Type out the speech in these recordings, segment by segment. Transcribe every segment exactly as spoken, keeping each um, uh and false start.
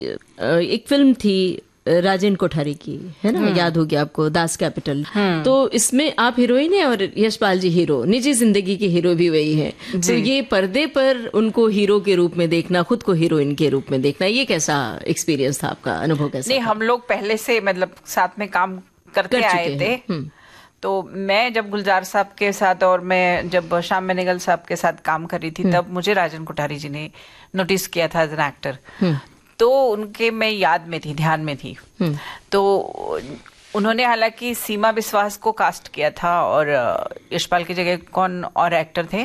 एक फिल्म थी राजेंद्र कोठारी की, है ना, याद होगी आपको, दास कैपिटल। तो इसमें आप हीरोइन है और यशपाल जी हीरो, निजी जिंदगी के हीरो भी वही है। तो ये पर्दे पर उनको हीरो के रूप में देखना, खुद को हीरोइन के रूप में देखना, ये कैसा एक्सपीरियंस था आपका, अनुभव कैसा? नहीं, हम लोग पहले से मतलब साथ में काम करते कर आए थे। तो मैं जब गुलजार साहब के साथ और मैं जब श्याम बेनेगल साहब के साथ काम कर रही थी, तब मुझे राजन कोठारी जी ने नोटिस किया था एज एन एक्टर। तो उनके मैं याद में थी, ध्यान में थी। तो उन्होंने हालांकि सीमा विश्वास को कास्ट किया था, और यशपाल की जगह कौन और एक्टर थे?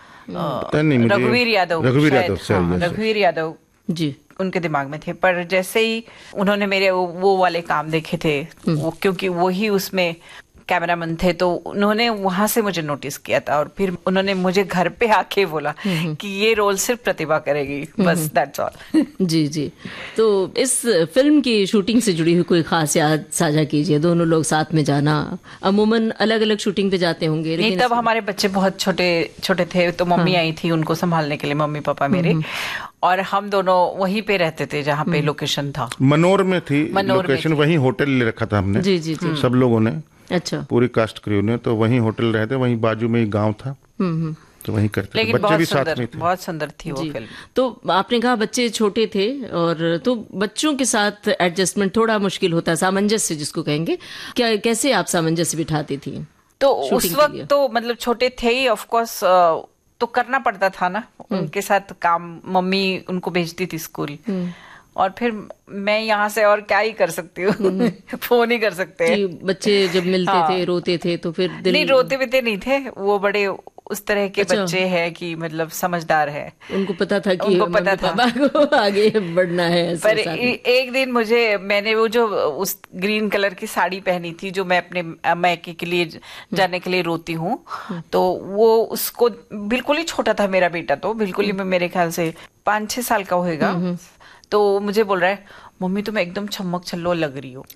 रघुवीर यादव। रघुवीर यादव, हाँ, रघुवीर यादव जी उनके दिमाग में थे। पर जैसे ही उन्होंने मेरे वो, वो वाले काम देखे थे, वो क्योंकि वो ही उसमें कैमरामैन थे, तो उन्होंने वहां से मुझे नोटिस किया था। और फिर उन्होंने मुझे घर पे आके बोला कि ये रोल सिर्फ प्रतिभा करेगी, बस, दैट्स ऑल। जी जी। तो इस फिल्म की शूटिंग से जुड़ी हुई कोई खास याद साझा कीजिए। दोनों लोग साथ में जाना, अमूमन अलग अलग शूटिंग पे जाते होंगे, लेकिन नहीं, तब हमारे बच्चे बहुत छोटे छोटे थे, तो मम्मी आई थी उनको संभालने के लिए, मम्मी पापा मेरे, और हम दोनों वहीं पे रहते थे जहाँ पे लोकेशन था। मनोर में थी लोकेशन, वहीं होटल ले रखा था हमने। जी जी जी। सब लोगों ने, अच्छा, पूरी कास्ट क्रू ने, तो वहीं होटल रहते, वहीं बाजू में ही गांव था, तो वहीं करते। लेकिन बच्चे भी साथ में थे। बहुत सुंदर थी वो फिल्म। तो आपने कहा बच्चे छोटे थे, और तो बच्चों के साथ एडजस्टमेंट थोड़ा मुश्किल होता है, सामंजस्य जिसको कहेंगे, क्या कैसे आप सामंजस्य बिठाती थी? तो उस वक्त तो मतलब छोटे थे ही, ऑफ कोर्स, तो करना पड़ता था ना उनके साथ काम। मम्मी उनको भेजती थी स्कूल, और फिर मैं यहाँ से और क्या ही कर सकती हूँ, फोन ही कर सकते हैं। बच्चे जब मिलते हाँ। थे, रोते थे, तो फिर दिल... नहीं, रोते भी नहीं थे वो, बड़े उस तरह के अच्छा। बच्चे हैं कि मतलब समझदार है, उनको पता था कि उनको पता था को आगे बढ़ना है। पर एक दिन मुझे, मैंने वो जो उस ग्रीन कलर की साड़ी पहनी थी, जो मैं अपने मैके के लिए जाने के लिए रोती हूँ, तो वो उसको, बिल्कुल ही छोटा था मेरा बेटा, तो बिल्कुल ही मेरे ख्याल से पाँच छह साल का होगा, तो मुझे बोल रहा है, मम्मी तुम एकदम छमक छल्लो लग रही हो।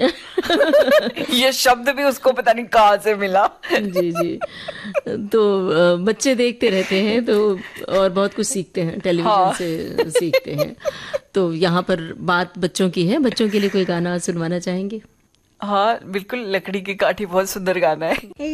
ये शब्द भी उसको पता नहीं कहाँ से मिला। जी जी। तो बच्चे देखते रहते हैं तो, और बहुत कुछ सीखते हैं, टेलीविजन हाँ। से सीखते हैं। तो यहाँ पर बात बच्चों की है, बच्चों के लिए कोई गाना सुनवाना चाहेंगे? हाँ बिल्कुल, लकड़ी की काठी बहुत सुंदर गाना है।